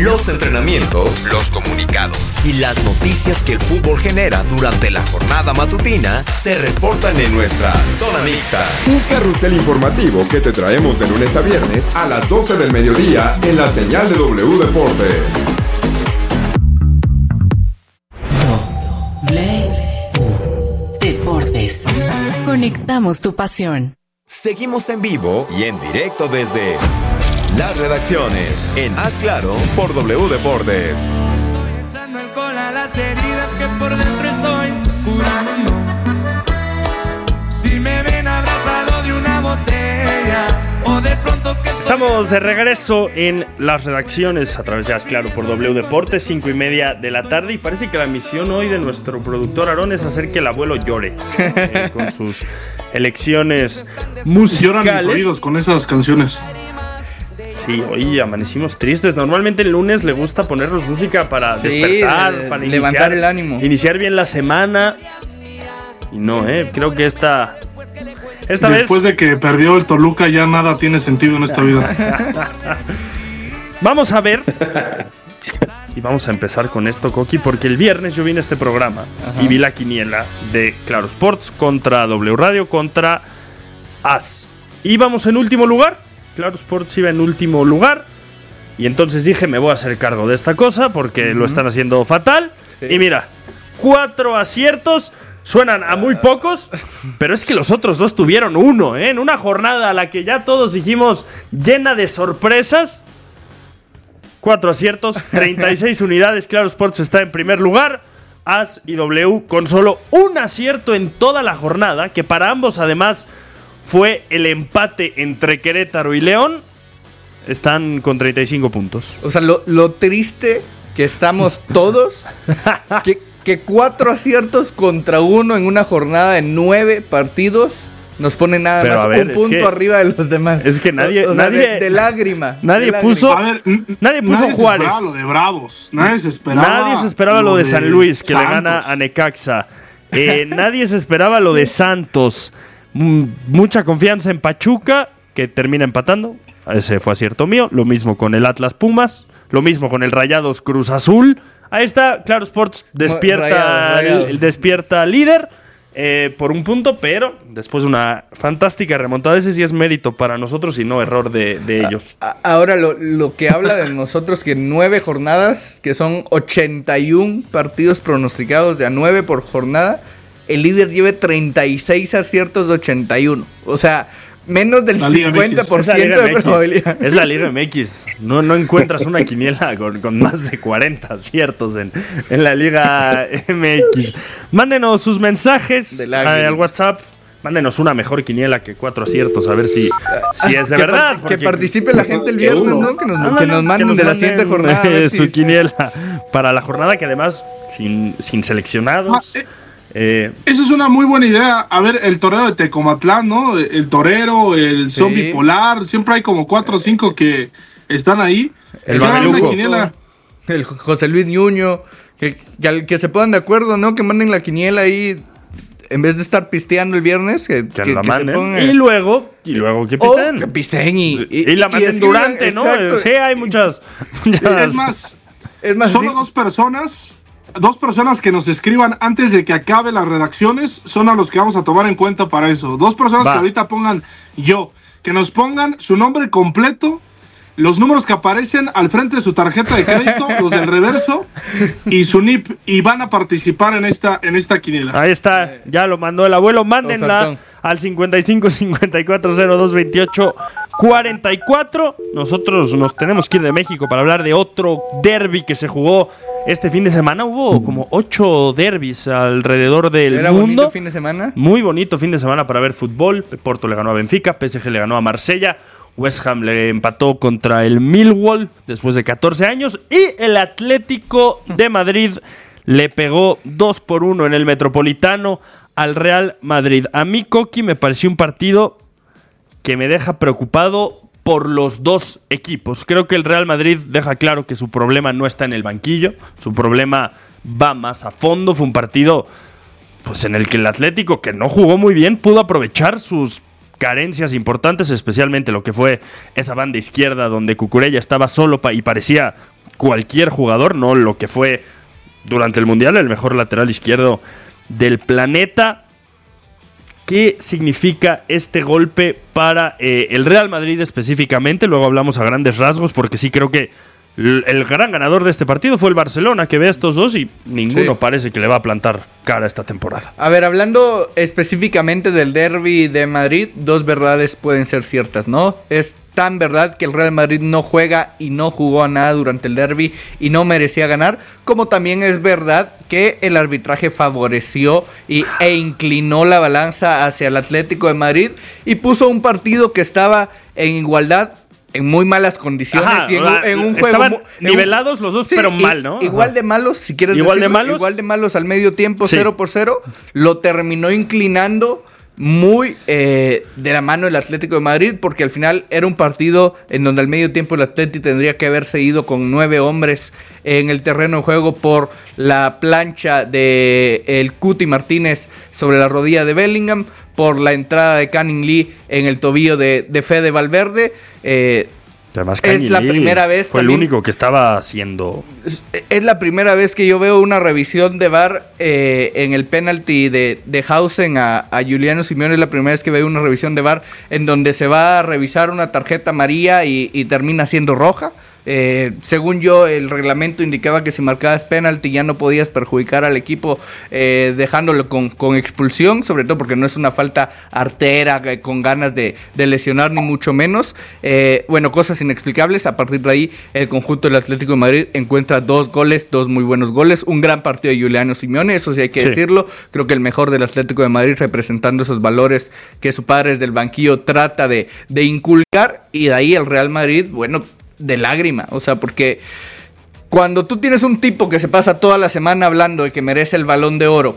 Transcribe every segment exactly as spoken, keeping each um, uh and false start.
los entrenamientos, los comunicados y las noticias que el fútbol genera durante la jornada matutina se reportan en nuestra Zona Mixta. Un carrusel informativo que te traemos de lunes a viernes a las doce del mediodía en la señal de W Deportes. W Deportes. Conectamos tu pasión. Seguimos en vivo y en directo desde las redacciones en Haz Claro por W Deportes. Estoy echando alcohol a las heridas que por dentro estoy curando. Si me ven abrazado de una botella o de pronto que estoy... Estamos de regreso en las redacciones a través de Haz Claro por W Deportes, cinco y media de la tarde, y parece que la misión hoy de nuestro productor Aarón es hacer que el abuelo llore eh, con sus elecciones musicales. Lloran mis oídos con esas canciones. Sí, hoy amanecimos tristes. Normalmente el lunes le gusta ponernos música para sí, despertar, de, para levantar iniciar, el ánimo. Iniciar bien la semana. Y no, eh, creo que esta... Esta Después vez... de que perdió el Toluca ya nada tiene sentido en esta vida. Vamos a ver. Y vamos a empezar con esto, Coqui, porque el viernes yo vine a este programa. Ajá. Y vi la quiniela de Claro Sports contra W Radio, contra As. Íbamos en último lugar. Claro Sports iba en último lugar. Y entonces dije, me voy a hacer cargo de esta cosa porque uh-huh. lo están haciendo fatal. Sí. Y mira, cuatro aciertos. Suenan a muy pocos, pero es que los otros dos tuvieron uno, ¿eh? En una jornada a la que ya todos dijimos llena de sorpresas. Cuatro aciertos, treinta y seis unidades. Claro Sports está en primer lugar. As y W con solo un acierto en toda la jornada, que para ambos además fue el empate entre Querétaro y León. Están con treinta y cinco puntos. O sea, lo, lo triste que estamos todos, que, que cuatro aciertos contra uno en una jornada de nueve partidos nos pone nada Pero más ver, un punto que, arriba de los demás. Es que nadie... O, o nadie sea, de, de lágrima. Nadie de puso... lágrima. A ver, n- nadie puso nadie Juárez. Nadie se esperaba lo de Bravos. Nadie se esperaba... Nadie se esperaba lo, lo de, de San Luis, que Santos. Le gana a Necaxa. Eh, nadie se esperaba lo de Santos. M- mucha confianza en Pachuca, que termina empatando. Ese fue acierto mío. Lo mismo con el Atlas Pumas. Lo mismo con el Rayados Cruz Azul. Ahí está, Claro Sports despierta, Rayado, Rayado. El, despierta líder eh, por un punto, pero después de una fantástica remontada. Ese sí es mérito para nosotros y no error de, de ellos. A, a, ahora, lo, lo que habla de nosotros, que nueve jornadas, que son ochenta y uno partidos pronosticados de a nueve por jornada, el líder lleve treinta y seis aciertos de ochenta y uno. O sea... menos del cincuenta por ciento de probabilidad. Es la Liga M X. No, no encuentras una quiniela con, con más de cuarenta aciertos en, en la Liga M X. Mándenos sus mensajes al WhatsApp. Mándenos una mejor quiniela que cuatro aciertos, a ver si, si es de que verdad. Par- que participe la gente el viernes, ¿no? Que nos, ah, no, que nos manden que nos de la siguiente jornada. Eh, su quiniela para la jornada, que además sin, sin seleccionados... Ah, eh. Eh, Esa es una muy buena idea. A ver, el torero de Tecomatlán, ¿no? El torero, el sí. zombie polar. Siempre hay como cuatro o cinco que están ahí. El Babeluco, el José Luis Ñuño. Que, que, que se pongan de acuerdo, ¿no? Que manden la quiniela ahí. En vez de estar pisteando el viernes, que, que, que la que manden. Pongan... Y luego, y luego que pisteen. Oh, que pisteen y, y, y la manden durante, ¿no? Exacto. Sí, hay muchas. muchas... Es más, es más solo sí. dos personas. Dos personas que nos escriban antes de que acabe las redacciones son a los que vamos a tomar en cuenta para eso. Dos personas Va. que ahorita pongan yo, que nos pongan su nombre completo, los números que aparecen al frente de su tarjeta de crédito, los del reverso y su N I P, y van a participar en esta en esta quiniela. Ahí está, ya lo mandó el abuelo. Mándenla al cincuenta y cinco cincuenta y cuatro cero dos veintiocho cuarenta y cuatro. Nosotros nos tenemos que ir de México para hablar de otro derbi que se jugó este fin de semana. Hubo como ocho derbis alrededor del ¿Era mundo. Bonito fin de semana? Muy bonito fin de semana para ver fútbol. Porto le ganó a Benfica, P S G le ganó a Marsella, West Ham le empató contra el Millwall después de catorce años y el Atlético de Madrid le pegó dos por uno en el Metropolitano al Real Madrid. A mí, Coqui, me pareció un partido que me deja preocupado por los dos equipos. Creo que el Real Madrid deja claro que su problema no está en el banquillo, su problema va más a fondo. Fue un partido pues, en el que el Atlético, que no jugó muy bien, pudo aprovechar sus carencias importantes, especialmente lo que fue esa banda izquierda donde Cucurella estaba solo y parecía cualquier jugador, no lo que fue durante el Mundial el mejor lateral izquierdo del planeta. ¿Qué significa este golpe para eh, el Real Madrid específicamente? Luego hablamos a grandes rasgos, porque sí creo que l- el gran ganador de este partido fue el Barcelona, que ve a estos dos y ninguno sí. parece que le va a plantar cara esta temporada. A ver, hablando específicamente del derbi de Madrid, dos verdades pueden ser ciertas, ¿no? Es tan verdad que el Real Madrid no juega y no jugó a nada durante el derbi y no merecía ganar, como también es verdad que el arbitraje favoreció y, e inclinó la balanza hacia el Atlético de Madrid y puso un partido que estaba en igualdad, en muy malas condiciones. Ajá, y en, un, en un juego estaban en nivelados un, los dos, sí, pero mal, ¿no? Igual Ajá. de malos, si quieres igual decirlo, de malos. igual de malos al medio tiempo, sí. cero por cero, lo terminó inclinando muy eh, de la mano el Atlético de Madrid, porque al final era un partido en donde al medio tiempo el Atlético tendría que haberse ido con nueve hombres en el terreno de juego por la plancha de el Cuti Martínez sobre la rodilla de Bellingham, por la entrada de Canning Lee en el tobillo de, de Fede Valverde. eh, Además, es la primera vez fue también, el único que estaba haciendo. Es, es la primera vez que yo veo una revisión de V A R eh, en el penalti de, de Hausen a, a Giuliano Simeone. Es la primera vez que veo una revisión de V A R en donde se va a revisar una tarjeta amarilla y, y termina siendo roja. Eh, según yo, el reglamento indicaba que si marcabas penalti ya no podías perjudicar al equipo eh, dejándolo con, con expulsión, sobre todo porque no es una falta artera eh, con ganas de, de lesionar, ni mucho menos. Eh, bueno, cosas inexplicables. A partir de ahí, el conjunto del Atlético de Madrid encuentra dos goles, dos muy buenos goles, un gran partido de Giuliano Simeone, eso sí hay que sí. decirlo. Creo que el mejor del Atlético de Madrid, representando esos valores que su padre desde el banquillo trata de, de inculcar, y de ahí el Real Madrid, bueno, de lágrima, o sea, porque cuando tú tienes un tipo que se pasa toda la semana hablando de que merece el Balón de Oro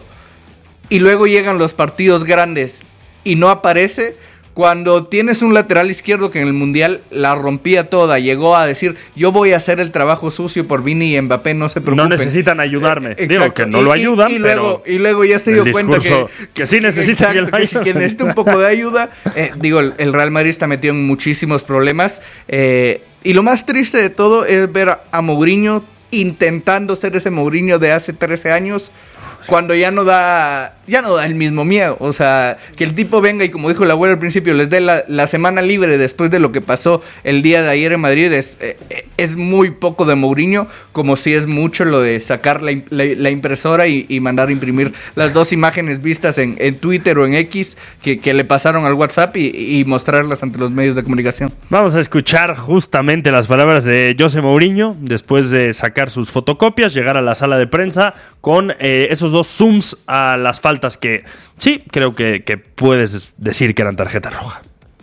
y luego llegan los partidos grandes y no aparece, cuando tienes un lateral izquierdo que en el Mundial la rompía toda, llegó a decir, yo voy a hacer el trabajo sucio por Vini y Mbappé, no se preocupen. No necesitan ayudarme. Eh, Digo que no lo ayudan, y, y luego, pero y luego ya se dio cuenta que, que sí necesita exacto, que, que, que necesita un poco de ayuda. Eh, digo, el, el Real Madrid está metido en muchísimos problemas. Eh, y lo más triste de todo es ver a, a Mourinho intentando ser ese Mourinho de hace trece años, cuando ya no da ya no da el mismo miedo. O sea, que el tipo venga y, como dijo el abuelo al principio, les dé la, la semana libre después de lo que pasó el día de ayer en Madrid, es, eh, es muy poco de Mourinho, como si es mucho lo de sacar la, la, la impresora y, y mandar a imprimir las dos imágenes vistas en, en Twitter o en X que, que le pasaron al WhatsApp y, y mostrarlas ante los medios de comunicación. Vamos a escuchar justamente las palabras de José Mourinho después de sacar sus fotocopias, llegar a la sala de prensa con eh, esos dos zooms a las faltas que sí, creo que, que puedes decir que eran tarjeta roja.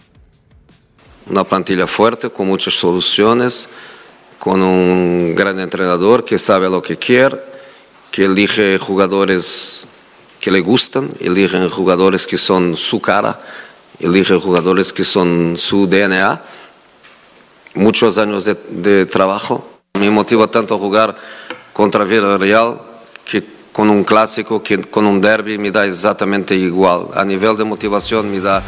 Una plantilla fuerte, con muchas soluciones, con un gran entrenador que sabe lo que quiere, que elige jugadores que le gustan, elige jugadores que son su cara, elige jugadores que son su D N A. Muchos años de, de trabajo. Me motiva tanto jugar contra Villarreal que con un clásico, que con un derbi me da exactamente igual. A nivel de motivación me da...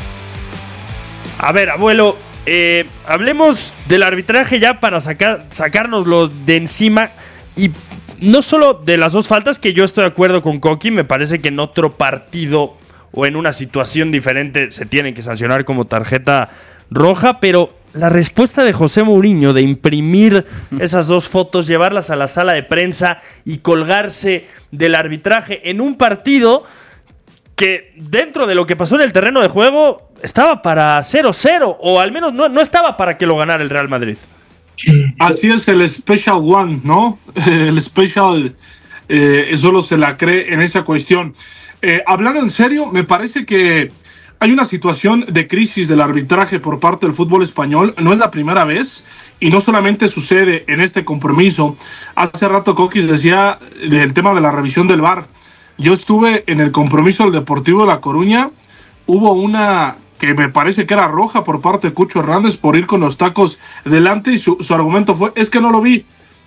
A ver, abuelo, eh, hablemos del arbitraje ya para sacar, sacárnoslo de encima. Y no solo de las dos faltas, que yo estoy de acuerdo con Coqui, me parece que en otro partido o en una situación diferente se tiene que sancionar como tarjeta roja, pero la respuesta de José Mourinho de imprimir esas dos fotos, llevarlas a la sala de prensa y colgarse del arbitraje en un partido que, dentro de lo que pasó en el terreno de juego, estaba para cero cero, o al menos no, no estaba para que lo ganara el Real Madrid. Así es el Special One, ¿no? El Special eh, solo se la cree en esa cuestión. Eh, hablando en serio, me parece que hay una situación de crisis del arbitraje por parte del fútbol español. No es la primera vez y no solamente sucede en este compromiso. Hace rato Coquis decía el tema de la revisión del V A R. Yo estuve en el compromiso del Deportivo de La Coruña. Hubo una que me parece que era roja por parte de Cucho Hernández por ir con los tacos delante y su, su argumento fue, es que no lo vi.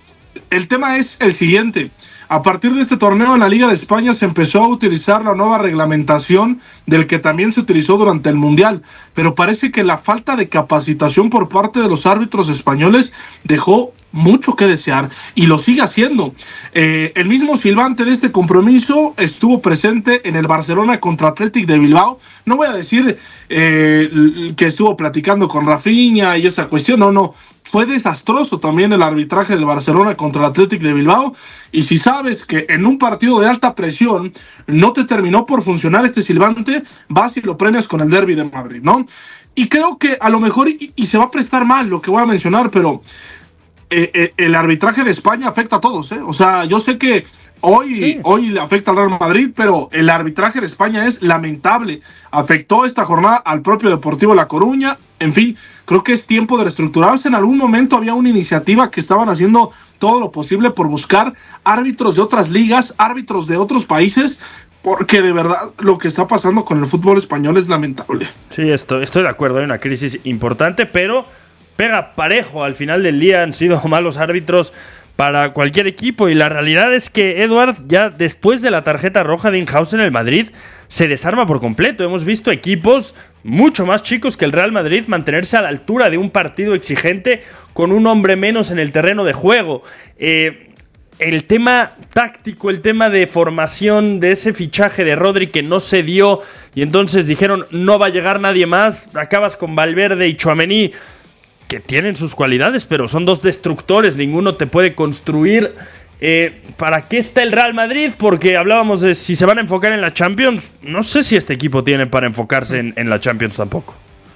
el tema es el siguiente. A partir de este torneo en la Liga de España se empezó a utilizar la nueva reglamentación del que también se utilizó durante el Mundial, pero parece que la falta de capacitación por parte de los árbitros españoles dejó mucho que desear y lo sigue haciendo. Eh, el mismo silbante de este compromiso estuvo presente en el Barcelona contra Athletic de Bilbao. No voy a decir eh, que estuvo platicando con Rafinha y esa cuestión, no, no. Fue desastroso también el arbitraje del Barcelona contra el Athletic de Bilbao. Y si sabes que en un partido de alta presión no te terminó por funcionar este silbante, vas y lo premias con el Derbi de Madrid, ¿no? Y creo que a lo mejor, y, y se va a prestar mal lo que voy a mencionar, pero eh, eh, el arbitraje de España afecta a todos, ¿eh? O sea, yo sé que Hoy, sí. hoy le afecta al Real Madrid, pero el arbitraje de España es lamentable. Afectó esta jornada al propio Deportivo La Coruña. En fin, creo que es tiempo de reestructurarse. En algún momento había una iniciativa que estaban haciendo todo lo posible por buscar árbitros de otras ligas, árbitros de otros países, porque de verdad lo que está pasando con el fútbol español es lamentable. Sí, estoy, estoy de acuerdo, hay una crisis importante, pero pega parejo. Al final del día han sido malos árbitros para cualquier equipo, y la realidad es que Eduard, ya después de la tarjeta roja de Inhausen, el Madrid se desarma por completo. Hemos visto equipos mucho más chicos que el Real Madrid mantenerse a la altura de un partido exigente con un hombre menos en el terreno de juego. Eh, el tema táctico, el tema de formación de ese fichaje de Rodri que no se dio, y entonces dijeron no va a llegar nadie más, acabas con Valverde y Tchouaméni, que tienen sus cualidades, pero son dos destructores, ninguno te puede construir. Eh, ¿Para qué está el Real Madrid? Porque hablábamos de si se van a enfocar en la Champions. No sé si este equipo tiene para enfocarse en, en la Champions tampoco.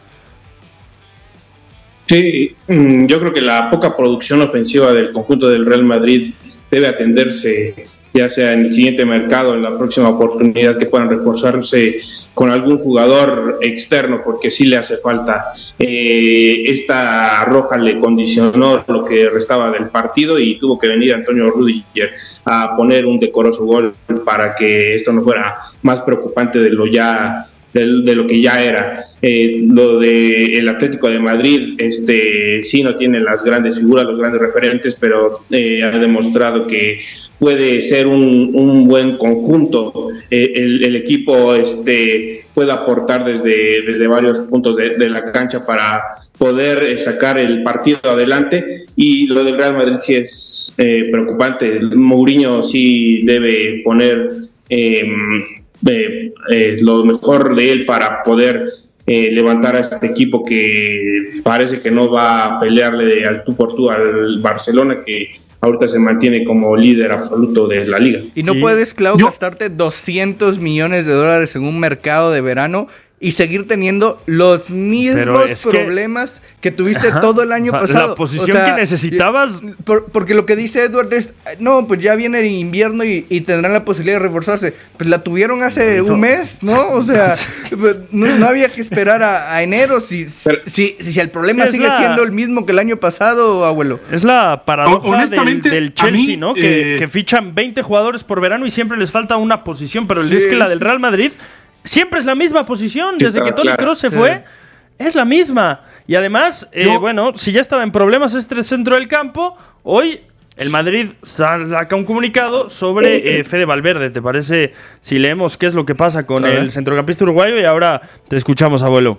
Sí, yo creo que la poca producción ofensiva del conjunto del Real Madrid debe atenderse, ya sea en el siguiente mercado, en la próxima oportunidad que puedan reforzarse con algún jugador externo, porque sí le hace falta. Eh, esta roja le condicionó lo que restaba del partido y tuvo que venir Antonio Rüdiger a poner un decoroso gol para que esto no fuera más preocupante de lo ya de, de lo que ya era. Eh, lo de el Atlético de Madrid, este sí no tiene las grandes figuras, los grandes referentes, pero eh, ha demostrado que puede ser un, un buen conjunto. Eh, el, el equipo este puede aportar desde, desde varios puntos de, de la cancha para poder eh, sacar el partido adelante, y lo del Real Madrid sí es eh, preocupante. Mourinho sí debe poner eh, eh, eh, lo mejor de él para poder Eh, levantar a este equipo que parece que no va a pelearle de al tú por tú al Barcelona, que ahorita se mantiene como líder absoluto de la liga. Y no sí. puedes, Clau, Yo... gastarte doscientos millones de dólares en un mercado de verano y seguir teniendo los mismos problemas que, que tuviste Ajá. todo el año pasado. La posición o sea, que necesitabas. Por, porque lo que dice Edward es, no, pues ya viene el invierno y, y tendrán la posibilidad de reforzarse. Pues la tuvieron hace no. un mes, ¿no? O sea, pues, no, no había que esperar a, a enero si, Pero, si, si, si el problema sí sigue la, siendo el mismo que el año pasado, abuelo. Es la paradoja del, del Chelsea, mí, ¿no? Eh... Que, que fichan veinte jugadores por verano y siempre les falta una posición, pero sí, es que la del Real Madrid siempre es la misma posición, sí, desde que Toni Kroos se sí. fue, es la misma. Y además, eh, no. bueno, si ya estaba en problemas este centro del campo, hoy el Madrid saca un comunicado sobre eh, Fede Valverde. ¿Te parece si leemos qué es lo que pasa con el centrocampista uruguayo? Y ahora te escuchamos, abuelo.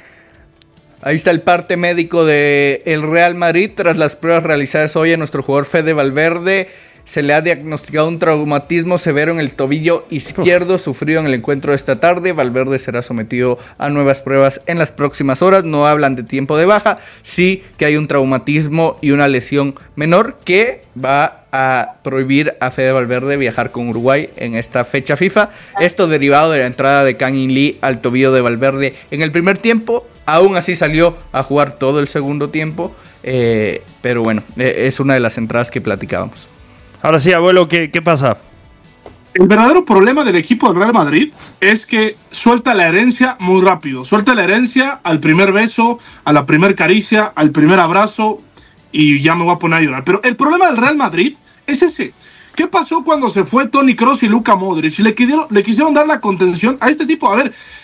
Ahí está el parte médico del Real Madrid tras las pruebas realizadas hoy a nuestro jugador Fede Valverde. Se le ha diagnosticado un traumatismo severo en el tobillo izquierdo sufrido en el encuentro de esta tarde. Valverde será sometido a nuevas pruebas en las próximas horas. No hablan de tiempo de baja, sí que hay un traumatismo y una lesión menor que va a prohibir a Fede Valverde viajar con Uruguay en esta fecha FIFA. Esto derivado de la entrada de Kang In Lee al tobillo de Valverde en el primer tiempo. Aún así salió a jugar todo el segundo tiempo, eh, pero bueno, eh, es una de las entradas que platicábamos. Ahora sí, abuelo, ¿qué, qué pasa? El verdadero problema del equipo del Real Madrid es que suelta la herencia muy rápido. Suelta la herencia al primer beso, a la primer caricia, al primer abrazo, y ya me voy a poner a llorar. Pero el problema del Real Madrid es ese. ¿Qué pasó cuando se fue Toni Kroos y Luka Modric? Le quisieron, le quisieron dar la contención a este tipo. A ver,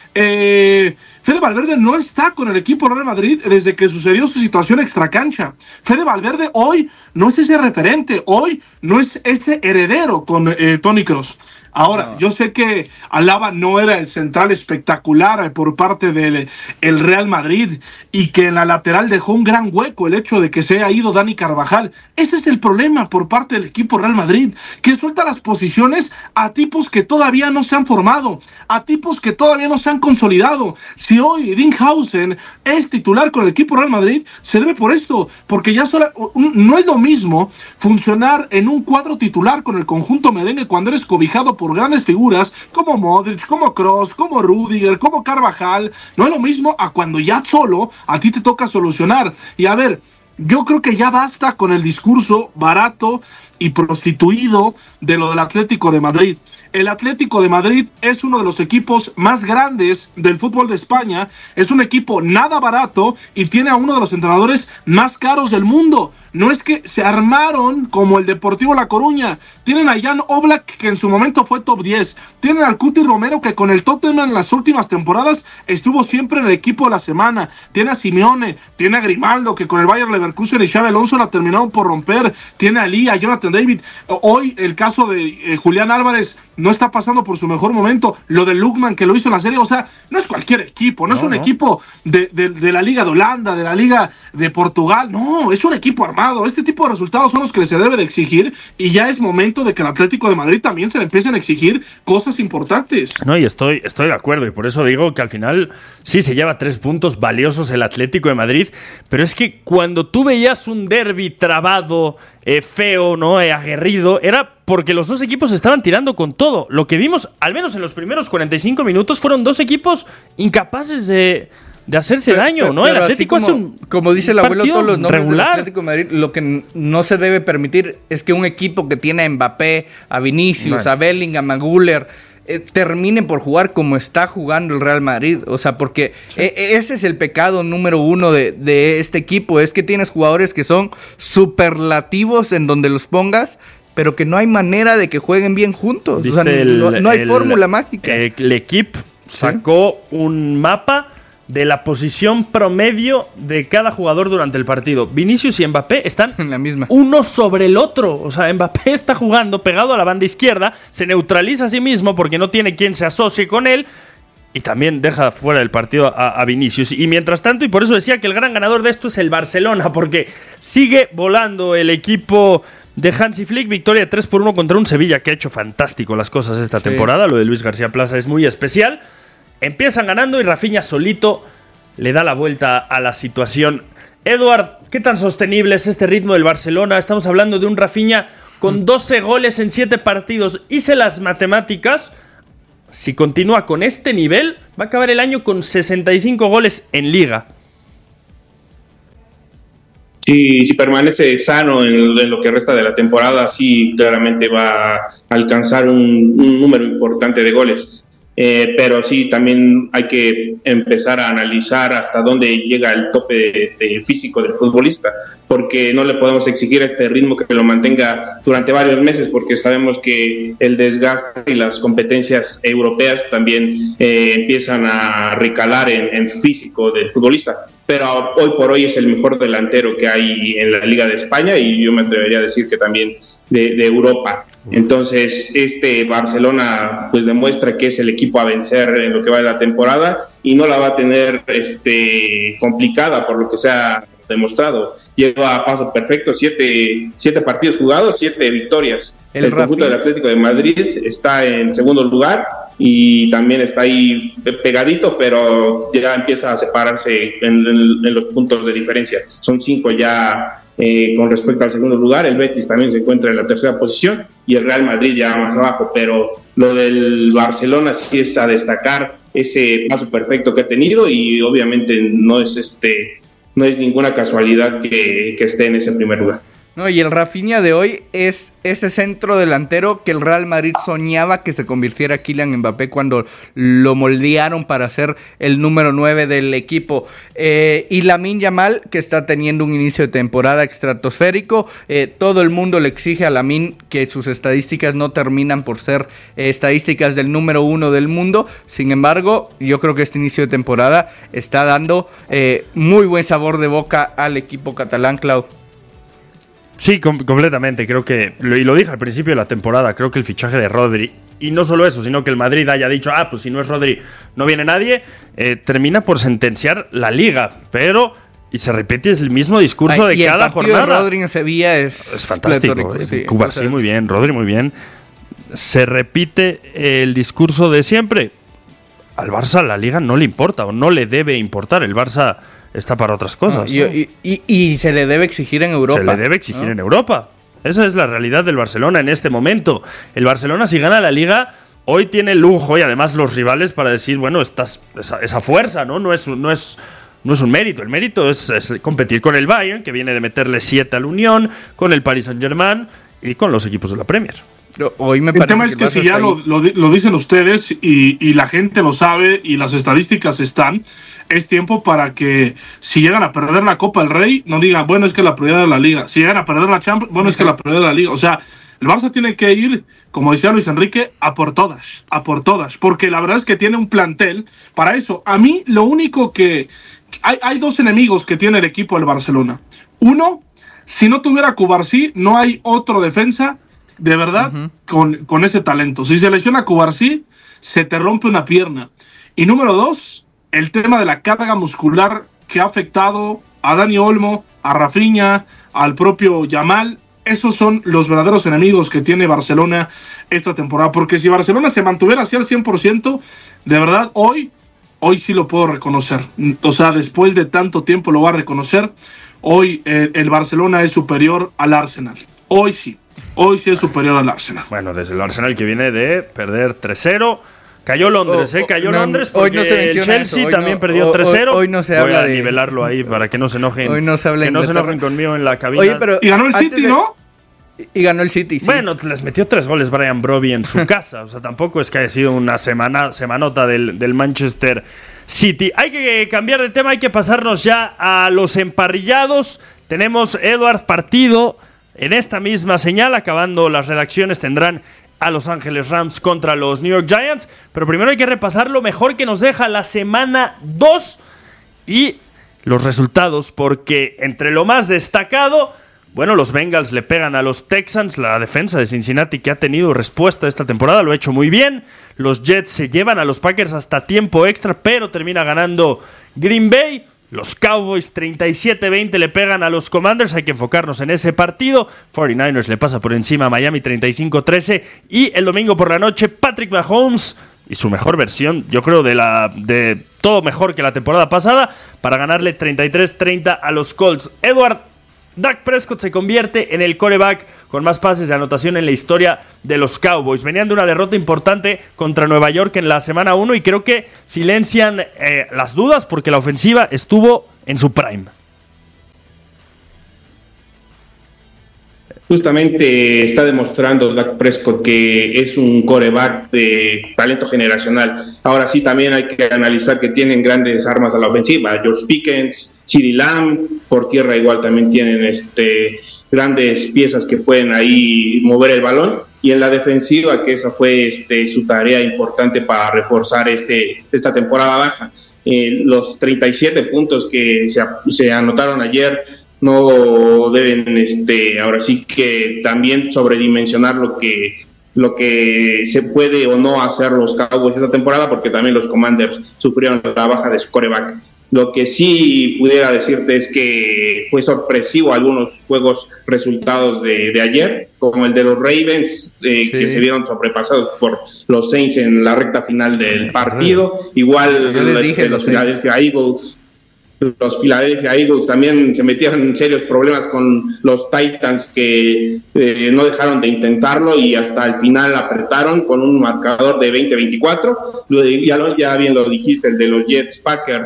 Eh, Fede Valverde no está con el equipo Real Madrid desde que sucedió su situación extracancha. Fede Valverde hoy no es ese referente, hoy no es ese heredero con eh, Toni Kroos. Ahora, no. yo sé que Alaba no era el central espectacular por parte del el Real Madrid y que en la lateral dejó un gran hueco el hecho de que se haya ido Dani Carvajal. Ese es el problema por parte del equipo Real Madrid, que suelta las posiciones a tipos que todavía no se han formado, a tipos que todavía no se han consolidado. Si hoy Dinghausen es titular con el equipo Real Madrid, se debe por esto, porque ya solo, no es lo mismo funcionar en un cuadro titular con el conjunto merengue cuando eres cobijado por grandes figuras como Modric, como Kroos, como Rüdiger, como Carvajal. No es lo mismo a cuando ya solo a ti te toca solucionar. Y a ver, yo creo que ya basta con el discurso barato y prostituido de lo del Atlético de Madrid. El Atlético de Madrid es uno de los equipos más grandes del fútbol de España, es un equipo nada barato y tiene a uno de los entrenadores más caros del mundo. No es que se armaron como el Deportivo La Coruña. Tienen a Jan Oblak, que en su momento fue top diez. Tienen al Cuti Romero, que con el Tottenham en las últimas temporadas estuvo siempre en el equipo de la semana. Tiene a Simeone, tiene a Grimaldo, que con el Bayer Leverkusen y Xabi Alonso la terminaron por romper. Tiene a Lee, a Jonathan David. Hoy el caso de eh, Julián Álvarez no está pasando por su mejor momento. Lo de Lukman, que lo hizo en la serie, o sea, no es cualquier equipo, no, no es un no. equipo de, de, de la Liga de Holanda, de la Liga de Portugal, no, es un equipo armado. Este tipo de resultados son los que se debe de exigir y ya es momento de que el Atlético de Madrid también se le empiecen a exigir cosas importantes. No, y estoy, estoy de acuerdo, y por eso digo que al final sí se lleva tres puntos valiosos el Atlético de Madrid, pero es que cuando tú veías un derbi trabado, eh, feo, ¿no? Eh, aguerrido, era porque los dos equipos estaban tirando con todo. Lo que vimos, al menos en los primeros cuarenta y cinco minutos, fueron dos equipos incapaces de, de hacerse pero, daño, ¿no? El Atlético como, hace un como dice el abuelo, todos los nombres regular. del Atlético de Madrid, lo que no se debe permitir es que un equipo que tiene a Mbappé, a Vinicius, bueno. a Bellingham, a Güler, eh, termine por jugar como está jugando el Real Madrid. O sea, porque sí. eh, ese es el pecado número uno de, de este equipo, es que tienes jugadores que son superlativos en donde los pongas, pero que no hay manera de que jueguen bien juntos. O sea, el, no, no hay el, fórmula mágica. El, el equipo sacó ¿Sí? un mapa de la posición promedio de cada jugador durante el partido. Vinicius y Mbappé están en la misma, uno sobre el otro. O sea, Mbappé está jugando pegado a la banda izquierda, se neutraliza a sí mismo porque no tiene quien se asocie con él y también deja fuera del partido a, a Vinicius. Y mientras tanto, y por eso decía que el gran ganador de esto es el Barcelona, porque sigue volando el equipo de Hansi Flick. Victoria tres por uno contra un Sevilla que ha hecho fantástico las cosas esta sí. temporada. Lo de Luis García Plaza es muy especial. Empiezan ganando y Rafinha solito le da la vuelta a la situación. Eduard, ¿qué tan sostenible es este ritmo del Barcelona? Estamos hablando de un Rafinha con doce goles en siete partidos. Hice las matemáticas. Si continúa con este nivel, va a acabar el año con sesenta y cinco goles en Liga. Si, si permanece sano en, en lo que resta de la temporada, sí, claramente va a alcanzar un, un número importante de goles. Eh, pero sí, también hay que empezar a analizar hasta dónde llega el tope de, de físico del futbolista, porque no le podemos exigir este ritmo que lo mantenga durante varios meses, porque sabemos que el desgaste y las competencias europeas también eh, empiezan a recalar en, en físico del futbolista. Pero hoy por hoy es el mejor delantero que hay en la Liga de España y yo me atrevería a decir que también de, de Europa. Entonces este Barcelona pues demuestra que es el equipo a vencer en lo que va de la temporada y no la va a tener este, complicada por lo que se ha demostrado. Lleva a paso perfecto, siete, siete partidos jugados, siete victorias. El, el conjunto del Atlético de Madrid está en segundo lugar y también está ahí pegadito, pero ya empieza a separarse en, en, en los puntos de diferencia. Son cinco ya eh, con respecto al segundo lugar. El Betis también se encuentra en la tercera posición y el Real Madrid ya más abajo, pero lo del Barcelona sí es a destacar ese paso perfecto que ha tenido y obviamente no es este no es ninguna casualidad que, que esté en ese primer lugar. No, y el Rafinha de hoy es ese centro delantero que el Real Madrid soñaba que se convirtiera Kylian Mbappé cuando lo moldearon para ser el número nueve del equipo. Eh, y Lamine Yamal, que está teniendo un inicio de temporada estratosférico. Eh, todo el mundo le exige a Lamine que sus estadísticas no terminan por ser eh, estadísticas del número uno del mundo. Sin embargo, yo creo que este inicio de temporada está dando eh, muy buen sabor de boca al equipo catalán, Clau. Sí, com- completamente. Creo que, lo, y lo dije al principio de la temporada, creo que el fichaje de Rodri, y no solo eso, sino que el Madrid haya dicho, ah, pues si no es Rodri, no viene nadie, eh, termina por sentenciar la Liga. Pero, y se repite el mismo discurso Ay, de cada jornada. El partido de Rodri en Sevilla es, es fantástico. Sí, Cuba, sí, muy bien. Rodri, muy bien. Se repite el discurso de siempre. Al Barça la Liga no le importa, o no le debe importar. El Barça está para otras cosas. No, y, y, y, y se le debe exigir en Europa. Se le debe exigir ¿no? en Europa. Esa es la realidad del Barcelona en este momento. El Barcelona, si gana la Liga, hoy tiene el lujo y además los rivales para decir, bueno, estás, esa, esa fuerza, ¿no? No es, no es, no es un mérito. El mérito es, es competir con el Bayern, que viene de meterle siete al Unión, con el Paris Saint-Germain y con los equipos de la Premier. Hoy me el tema es que, que si ya lo, lo, lo dicen ustedes y, y la gente lo sabe y las estadísticas están, es tiempo para que si llegan a perder la Copa del Rey, no digan, bueno, es que la prioridad de la Liga. Si llegan a perder la Champions, bueno, es que la prioridad de la Liga. O sea, el Barça tiene que ir, como decía Luis Enrique, a por todas, a por todas. Porque la verdad es que tiene un plantel para eso. A mí lo único que... Hay, hay dos enemigos que tiene el equipo del Barcelona. Uno, si no tuviera Cubarsí, no hay otro defensa de verdad, uh-huh. con, con ese talento. Si se lesiona Cubarsí, se te rompe una pierna. Y número dos, el tema de la carga muscular que ha afectado a Dani Olmo, a Rafinha, al propio Yamal. Esos son los verdaderos enemigos que tiene Barcelona esta temporada. Porque si Barcelona se mantuviera así al cien por ciento, de verdad, hoy, hoy sí lo puedo reconocer. O sea, después de tanto tiempo lo va a reconocer. Hoy eh, el Barcelona es superior al Arsenal. Hoy sí. Hoy sí es superior al Arsenal. Bueno, desde el Arsenal que viene de perder tres cero. Cayó Londres, oh, ¿eh? Cayó no, Londres porque hoy no se el Chelsea hoy también no, perdió tres cero. Hoy, hoy no se Voy habla a de... nivelarlo ahí para que no se enojen. Hoy no se habla que no se enojen conmigo en la cabina. Oye, pero y ganó el City, de... ¿no? Y ganó el City, sí. Bueno, les metió tres goles Brian Brobby en su casa. O sea, tampoco es que haya sido una semana, semanota del, del Manchester City. Hay que cambiar de tema, hay que pasarnos ya a los emparrillados. Tenemos, Eduard, partido en esta misma señal. Acabando las redacciones tendrán a Los Ángeles Rams contra los New York Giants. Pero primero hay que repasar lo mejor que nos deja la semana dos y los resultados, porque entre lo más destacado, bueno, los Bengals le pegan a los Texans, la defensa de Cincinnati que ha tenido respuesta esta temporada, lo ha hecho muy bien. Los Jets se llevan a los Packers hasta tiempo extra, pero termina ganando Green Bay. Los Cowboys treinta y siete veinte le pegan a los Commanders, hay que enfocarnos en ese partido. cuarenta y nueve ers le pasa por encima a Miami treinta y cinco trece. Y el domingo por la noche, Patrick Mahomes y su mejor versión, yo creo, de la de todo mejor que la temporada pasada, para ganarle treinta y tres treinta a los Colts. Edward, Dak Prescott se convierte en el quarterback con más pases de anotación en la historia de los Cowboys. Venían de una derrota importante contra Nueva York en la semana uno y creo que silencian eh, las dudas porque la ofensiva estuvo en su prime. Justamente está demostrando Dak Prescott que es un quarterback de talento generacional. Ahora sí, también hay que analizar que tienen grandes armas a la ofensiva. George Pickens, CeeDee Lamb, por tierra igual también tienen este, grandes piezas que pueden ahí mover el balón. Y en la defensiva, que esa fue este, su tarea importante para reforzar este, esta temporada baja. Eh, los treinta y siete puntos que se, se anotaron ayer no deben, este, ahora sí que también sobredimensionar lo que, lo que se puede o no hacer los Cowboys esta temporada, porque también los Commanders sufrieron la baja de su quarterback. Lo que sí pudiera decirte es que fue sorpresivo algunos juegos resultados de, de ayer, como el de los Ravens, eh, sí. que se vieron sobrepasados por los Saints en la recta final del partido. Igual los, dije, los Philadelphia Eagles. Los Philadelphia Eagles también se metieron en serios problemas con los Titans, que eh, no dejaron de intentarlo y hasta el final apretaron con un marcador de veinte veinticuatro. Ya, ya bien lo dijiste, el de los Jets Packers,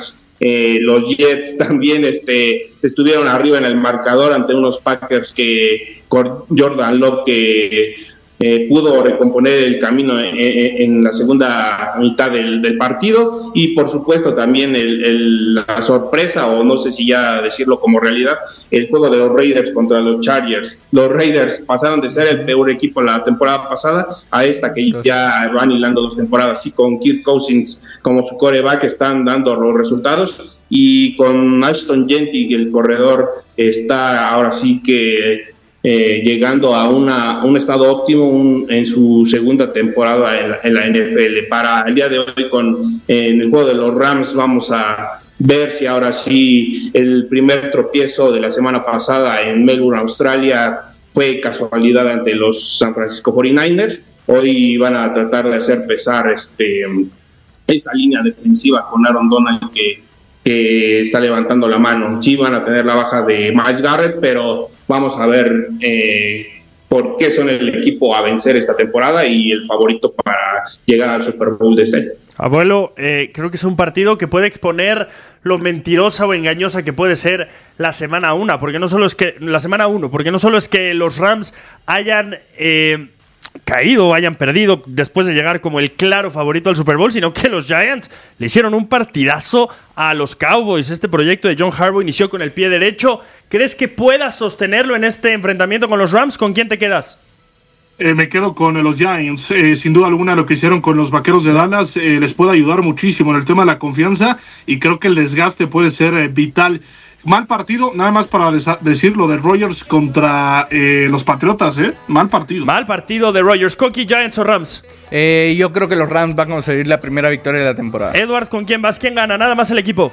Eh, los Jets también este, estuvieron arriba en el marcador ante unos Packers que con Jordan Love que eh, pudo recomponer el camino en, en, en la segunda mitad del, del partido, y por supuesto también el, el, la sorpresa, o no sé si ya decirlo como realidad, el juego de los Raiders contra los Chargers. Los Raiders pasaron de ser el peor equipo la temporada pasada a esta que ya van hilando dos temporadas, y con Kirk Cousins como su quarterback están dando los resultados, y con Ashton Jeanty, el corredor, está ahora sí que eh, llegando a una, un estado óptimo un, en su segunda temporada en la, en la N F L. Para el día de hoy, con eh, en el juego de los Rams, vamos a ver si ahora sí el primer tropiezo de la semana pasada en Melbourne, Australia, fue casualidad ante los San Francisco cuarenta y nueve ers. Hoy van a tratar de hacer pesar este esa línea defensiva con Aaron Donald que, que está levantando la mano. Sí van a tener la baja de Myles Garrett, pero vamos a ver eh, por qué son el equipo a vencer esta temporada y el favorito para llegar al Super Bowl de este año. Abuelo, eh, creo que es un partido que puede exponer lo mentirosa o engañosa que puede ser la semana uno, porque no solo es que la semana uno, porque no solo es que los Rams hayan eh, caído o hayan perdido después de llegar como el claro favorito al Super Bowl, sino que los Giants le hicieron un partidazo a los Cowboys. Este proyecto de John Harbaugh inició con el pie derecho. ¿Crees que pueda sostenerlo en este enfrentamiento con los Rams? ¿Con quién te quedas? Eh, me quedo con eh, los Giants. Eh, sin duda alguna, lo que hicieron con los Vaqueros de Dallas eh, les puede ayudar muchísimo en el tema de la confianza, y creo que el desgaste puede ser eh, vital. Mal partido, nada más para desa- decir lo de Rodgers contra eh, los Patriotas, ¿eh? Mal partido. Mal partido de Rodgers. ¿Coqui, Giants o Rams? Eh, yo creo que los Rams van a conseguir la primera victoria de la temporada. Edward, ¿con quién vas? ¿Quién gana? Nada más el equipo.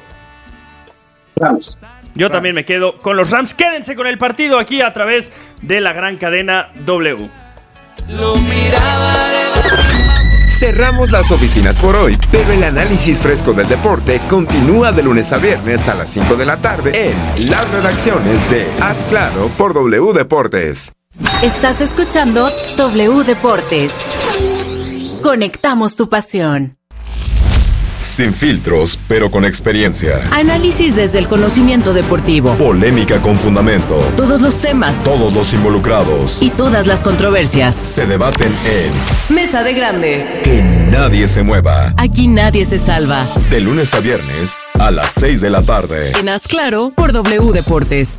Rams. Yo Rams. También me quedo con los Rams. Quédense con el partido aquí a través de la gran cadena W. Lo miraba de la... Cerramos las oficinas por hoy, pero el análisis fresco del deporte continúa de lunes a viernes a las cinco de la tarde en las redacciones de Haz Claro por W Deportes. Estás escuchando W Deportes. Conectamos tu pasión. Sin filtros, pero con experiencia. Análisis desde el conocimiento deportivo. Polémica con fundamento. Todos los temas. Todos los involucrados. Y todas las controversias. Se debaten en Mesa de Grandes. Que nadie se mueva. Aquí nadie se salva. De lunes a viernes a las seis de la tarde. En Haz Claro por W Deportes.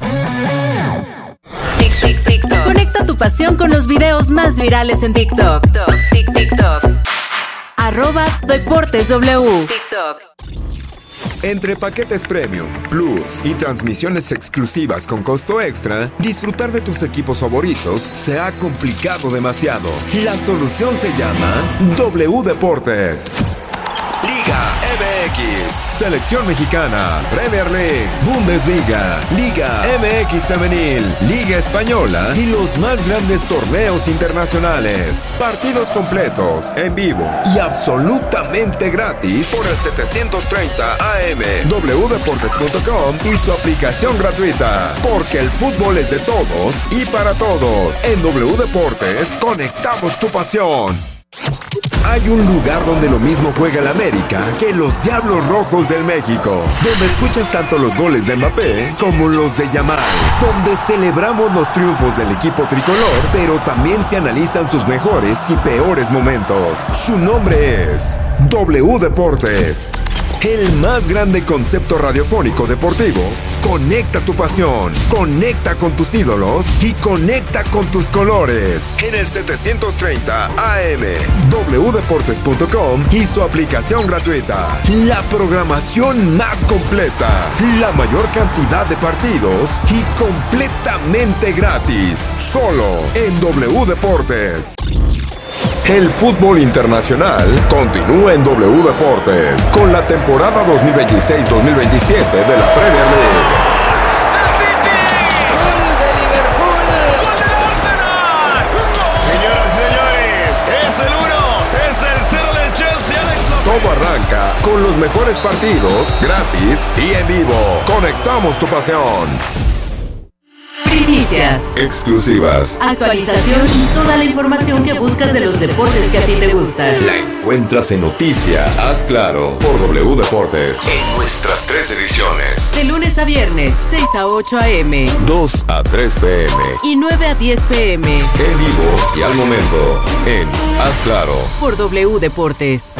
Tic, tic, TikTok. Conecta tu pasión con los videos más virales en TikTok. Tic, TikTok. Arroba Deportes W. TikTok. Entre paquetes premium, plus y transmisiones exclusivas con costo extra, disfrutar de tus equipos favoritos se ha complicado demasiado. La solución se llama W Deportes. Liga M X, Selección Mexicana, Premier League, Bundesliga, Liga M X Femenil, Liga Española y los más grandes torneos internacionales. Partidos completos, en vivo y absolutamente gratis por el setecientos treinta A M, w deportes punto com y su aplicación gratuita. Porque el fútbol es de todos y para todos. En W Deportes, conectamos tu pasión. Hay un lugar donde lo mismo juega el América que los Diablos Rojos del México, donde escuchas tanto los goles de Mbappé como los de Yamal, donde celebramos los triunfos del equipo tricolor, pero también se analizan sus mejores y peores momentos. Su nombre es W Deportes, el más grande concepto radiofónico deportivo. Conecta tu pasión, conecta con tus ídolos y conecta con tus colores. En el setecientos treinta A M, w deportes punto com y su aplicación gratuita. La programación más completa, la mayor cantidad de partidos y completamente gratis. Solo en W Deportes. El fútbol internacional continúa en W Deportes con la temporada dos mil veintiséis dos mil veintisiete de la Premier League. Todo arranca con los mejores partidos, gratis y en vivo. Conectamos tu pasión. Primicias, exclusivas, actualización y toda la información que buscas de los deportes que a ti te gustan. La encuentras en Noticia, Haz Claro, por W Deportes. En nuestras tres ediciones. De lunes a viernes, seis a ocho a eme, dos a tres pe eme y nueve a diez pe eme. En vivo y al momento, en Haz Claro, por W Deportes.